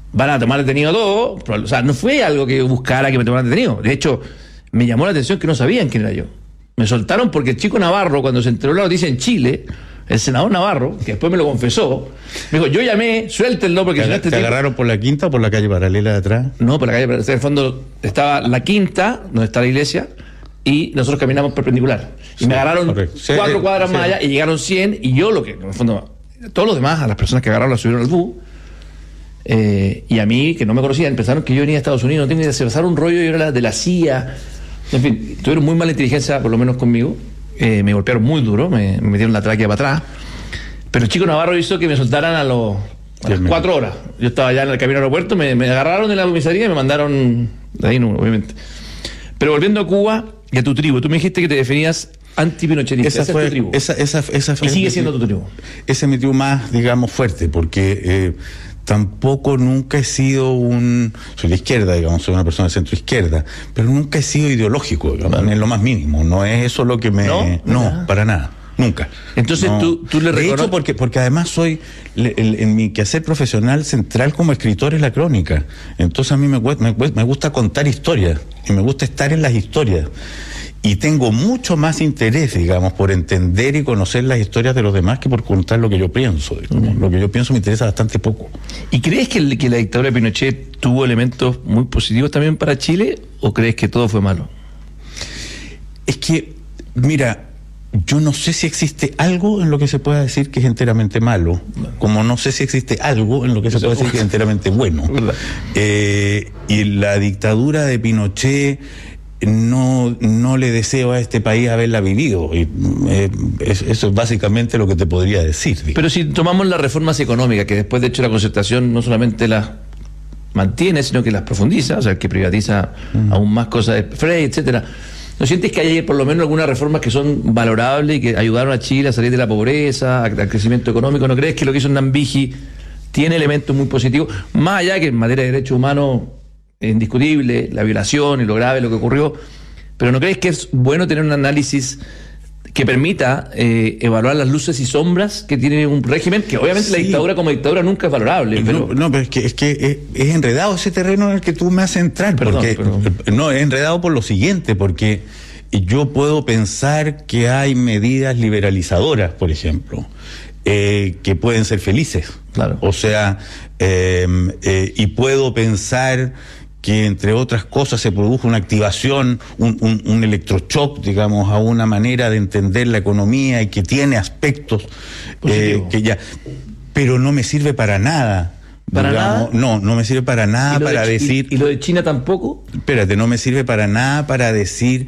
van a tomar detenido todo. O sea, no fue algo que buscara que me tomaran detenido. De hecho, me llamó la atención que no sabían quién era yo. Me soltaron porque el chico Navarro, cuando se enteró la noticia en Chile, el senador Navarro, que después me lo confesó, me dijo, yo llamé, suéltenlo porque si no ¿Te agarraron por la Quinta o por la calle paralela de atrás? No, por la calle paralela. En el fondo estaba la Quinta, donde está la iglesia, y nosotros caminamos perpendicular. Y me agarraron 4 cuadras más allá y llegaron 100, y yo lo que, en el fondo, todos los demás, a las personas que agarraron, las subieron al bus. Y a mí, que no me conocían, pensaron que yo venía a Estados Unidos, no tengo idea, se pasaron un rollo y era de la CIA. En fin, tuvieron muy mala inteligencia, por lo menos conmigo. Me golpearon muy duro, me metieron la tráquea para atrás. Pero el chico Navarro hizo que me soltaran a las 4 horas. Yo estaba ya en el camino al aeropuerto, me agarraron en la comisaría y me mandaron de ahí, no, obviamente. Pero volviendo a Cuba y a tu tribu, tú me dijiste que te definías antipinochetista. Esa es tu tribu. Esa fue y sigue siendo tu tribu. Esa es mi tribu más, digamos, fuerte, porque tampoco nunca he sido soy de izquierda, digamos, soy una persona de centro izquierda, pero nunca he sido ideológico, digamos, en lo más mínimo. No es eso lo que me... No, para nada. Nunca. Entonces no. tú le reconoces... De hecho, porque además soy, en mi quehacer profesional central como escritor es la crónica. Entonces a mí me gusta contar historias, y me gusta estar en las historias. Y tengo mucho más interés, digamos, por entender y conocer las historias de los demás que por contar lo que yo pienso. Lo que yo pienso me interesa bastante poco. ¿Y crees que la dictadura de Pinochet tuvo elementos muy positivos también para Chile, o crees que todo fue malo? Es que, mira... Yo no sé si existe algo en lo que se pueda decir que es enteramente malo, como no sé si existe algo en lo que se pueda decir que es enteramente bueno. Y la dictadura de Pinochet no le deseo a este país haberla vivido. Y eso es básicamente lo que te podría decir. Digamos. Pero si tomamos las reformas económicas, que después de hecho la Concertación no solamente las mantiene, sino que las profundiza, o sea, que privatiza aún más cosas de Frey, etcétera. ¿No sientes que hay por lo menos algunas reformas que son valorables y que ayudaron a Chile a salir de la pobreza, al crecimiento económico? ¿No crees que lo que hizo Nambiji tiene elementos muy positivos? Más allá que en materia de derechos humanos es indiscutible, la violación y lo grave, lo que ocurrió, pero ¿no crees que es bueno tener un análisis que permita evaluar las luces y sombras que tiene un régimen, que obviamente la dictadura como dictadura nunca es valorable? Pero... No, pero es que es enredado ese terreno en el que tú me haces entrar. No, es enredado por lo siguiente, porque yo puedo pensar que hay medidas liberalizadoras, por ejemplo, que pueden ser felices. Claro. O sea, y puedo pensar que entre otras cosas se produjo una activación, un electroshock, digamos, a una manera de entender la economía y que tiene aspectos que ya... Pero no me sirve para nada. ¿Para digamos, nada? No me sirve para nada para decir... ¿Y lo de China tampoco? Espérate, no me sirve para nada para decir...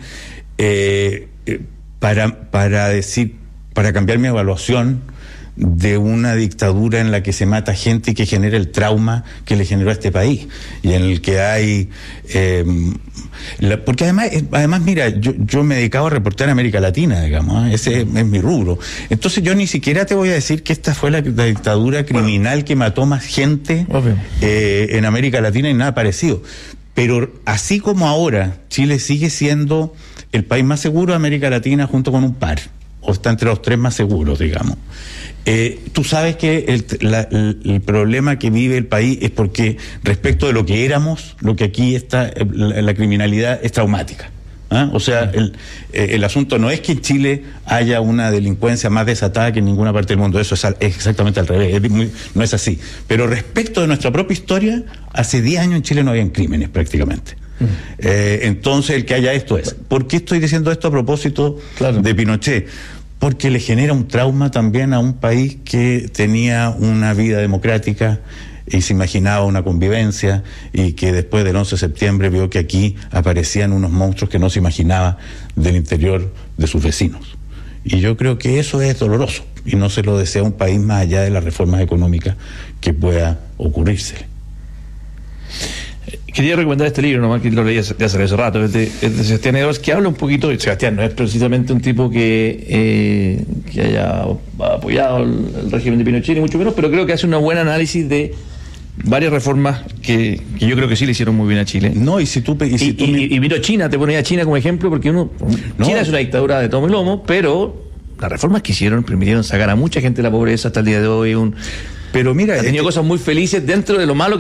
para cambiar mi evaluación de una dictadura en la que se mata gente y que genera el trauma que le generó a este país, y en el que hay porque además mira, yo me dedicaba a reportar en América Latina, digamos, ese es mi rubro. Entonces yo ni siquiera te voy a decir que esta fue la dictadura criminal que mató más gente en América Latina y nada parecido, pero así como ahora Chile sigue siendo el país más seguro de América Latina junto con un par, o está entre los 3 más seguros, digamos. Tú sabes que el problema que vive el país es porque respecto de lo que éramos, lo que aquí está, la criminalidad es traumática. O sea, el asunto no es que en Chile haya una delincuencia más desatada que en ninguna parte del mundo, eso es exactamente al revés, no es así. Pero respecto de nuestra propia historia, hace 10 años en Chile no habían crímenes prácticamente. Entonces el que haya esto es. ¿Por qué estoy diciendo esto a propósito de Pinochet? Porque le genera un trauma también a un país que tenía una vida democrática y se imaginaba una convivencia, y que después del 11 de septiembre vio que aquí aparecían unos monstruos que no se imaginaba del interior de sus vecinos. Y yo creo que eso es doloroso y no se lo desea a un país más allá de las reformas económicas que pueda ocurrírsele. Quería recomendar este libro, nomás que lo leí hace rato, es de Sebastián Edwards, que habla un poquito. Sebastián no es precisamente un tipo que haya apoyado el régimen de Pinochet, ni mucho menos, pero creo que hace un buen análisis de varias reformas que yo creo que sí le hicieron muy bien a Chile. No, y miro China, te ponía a China como ejemplo, porque China es una dictadura de tomo y lomo, pero las reformas que hicieron permitieron sacar a mucha gente de la pobreza hasta el día de hoy. Pero mira, ha tenido cosas muy felices dentro de lo malo